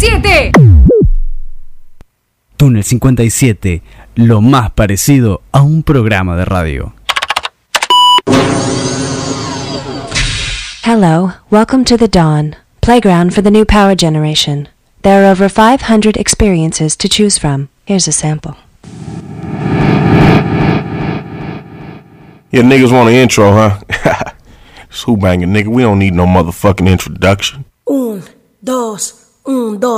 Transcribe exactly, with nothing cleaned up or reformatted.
siete. Túnel cincuenta y siete, lo más parecido a un programa de radio. Hello, welcome to the Dawn, playground for the new power generation. There are over five hundred experiences to choose from. Here's a sample. Yeah, niggas want an intro, huh? It's who banging, nigga. We don't need no motherfucking introduction. Un, dos, un, dos.